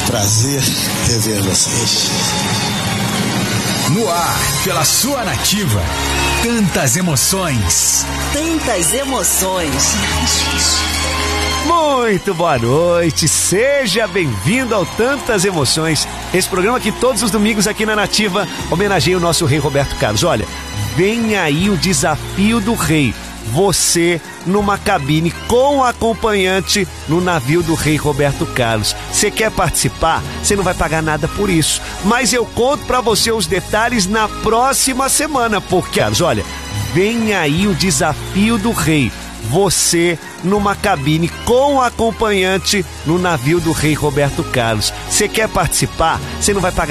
prazer rever vocês. No ar, pela sua Nativa. Tantas emoções. Tantas emoções. Muito boa noite, seja bem-vindo ao Tantas Emoções, esse programa que todos os domingos aqui na Nativa homenageia o nosso rei Roberto Carlos. Olha, vem aí o desafio do rei, você numa cabine com acompanhante no navio do rei Roberto Carlos. Você quer participar? Você não vai pagar nada por isso, mas eu conto pra você os detalhes na próxima semana, porque, olha, vem aí o desafio do rei, você numa cabine com acompanhante no navio do rei Roberto Carlos. Você quer participar? Você não vai pagar